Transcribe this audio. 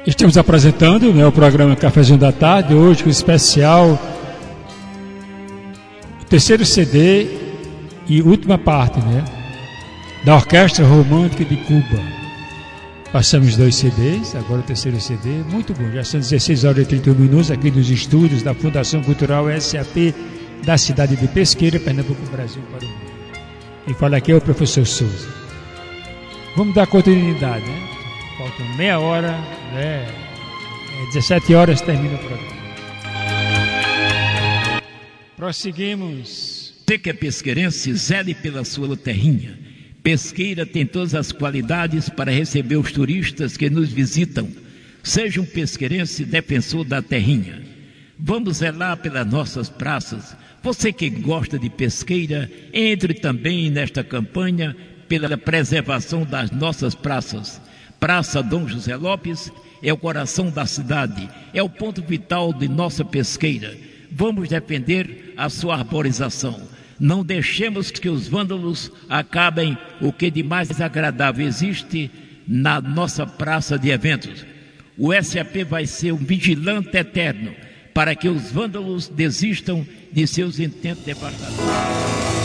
Estamos apresentando, né, o programa Cafézinho da Tarde, hoje com o especial, o terceiro CD e última parte, né, da Orquestra Romântica de Cuba. Passamos 2 CDs, agora o terceiro CD, muito bom, já são 16 horas e 31 minutos aqui nos estúdios da Fundação Cultural SAP da cidade de Pesqueira, Pernambuco, Brasil para o mundo. E fala aqui é o professor Souza. Vamos dar continuidade, né? Faltam meia hora, né? 17 horas termina o programa. Prosseguimos. Você que é pesqueirense, zele pela sua terrinha. Pesqueira tem todas as qualidades para receber os turistas que nos visitam. Seja um pesqueirense defensor da terrinha. Vamos zelar pelas nossas praças. Você que gosta de pesqueira, entre também nesta campanha pela preservação das nossas praças. Praça Dom José Lopes é o coração da cidade, é o ponto vital de nossa pesqueira. Vamos defender a sua arborização. Não deixemos que os vândalos acabem o que de mais agradável existe na nossa praça de eventos. O SAP vai ser um vigilante eterno para que os vândalos desistam de seus intentos devastadores.